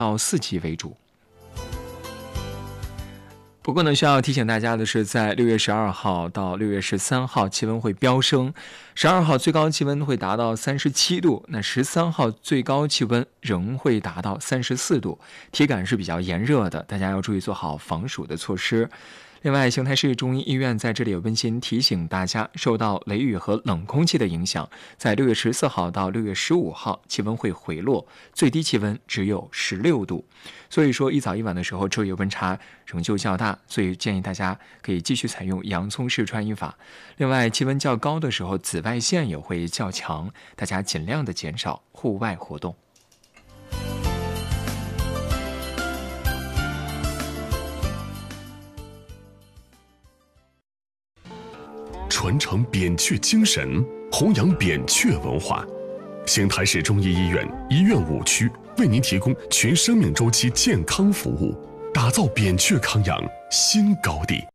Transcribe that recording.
到4级为主。不过呢，需要提醒大家的是，在6月12号到6月13号气温会飙升，12号最高气温会达到37度，那13号最高气温仍会达到34度，体感是比较炎热的，大家要注意做好防暑的措施。另外，邢台市中医医院在这里有温馨提醒大家，受到雷雨和冷空气的影响，在6月14号到6月15号气温会回落，最低气温只有16度。所以说一早一晚的时候昼夜温差仍旧较大，所以建议大家可以继续采用洋葱式穿衣法。另外，气温较高的时候紫外线也会较强，大家尽量的减少户外活动。 传承扁鹊精神，弘扬扁鹊文化。邢台市中医医院医院5区为您提供全生命周期健康服务，打造扁鹊康养新高地。